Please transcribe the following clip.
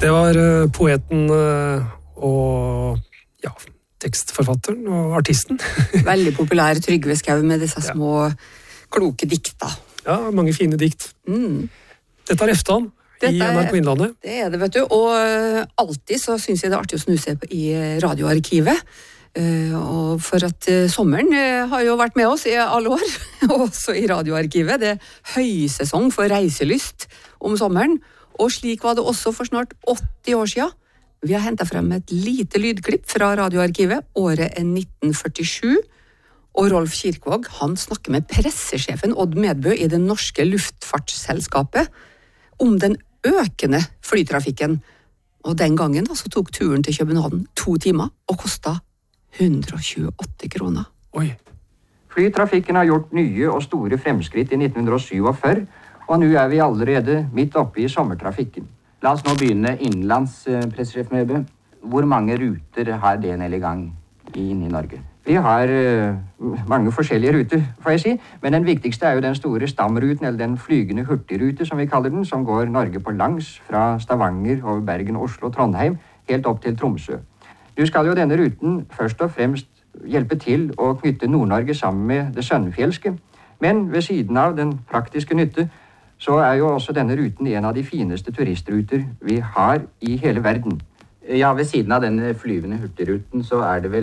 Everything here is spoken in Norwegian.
Det var poeten og tekstforfatteren og artisten. Veldig populær Trygve Skau med disse små kloke dikta. Ja, mange fine dikt. Dette Eftan i NRK Innlandet. Det det, vet du. Og alltid så synes jeg det artig å snuse i radioarkivet. Og for at sommeren har jo vært med oss i alle år, også i radioarkivet. Det høysesong for reiselyst om sommeren. Og slik var det også for snart 80 år siden. Vi har hentet frem et lite lydklipp fra radioarkivet. Året 1947. Og Rolf Kirkvaag, han snakker med pressesjefen Odd Medbø i det norske luftfartsselskapet om den økende flytrafikken. Og den gangen så tok turen til København 2 timer og kostet 128 kroner. Oi. Flytrafikken har gjort nye og store fremskritt i 1947, og nå vi allerede midt oppe i sommertrafikken. La oss nå begynne innenlands, pressesjef Medbø. Hvor mange ruter har DNL i gang inne i Norge? Vi har mange forskjellige ruter, får jeg si, men den viktigste jo den store stamruten, eller den flygende hurtigrute, som vi kaller den, som går Norge på langs fra Stavanger over Bergen, Oslo og Trondheim, helt opp til Tromsø. Nå skal jo denne ruten først og fremst hjelpe til å knytte Nord-Norge sammen med det sønnefjelske, men ved siden av den praktiske nytte, så jo også denne ruten en av de fineste turistruter vi har i hele verden. Ja, ved siden av denne flyvende hurtigruten så det vel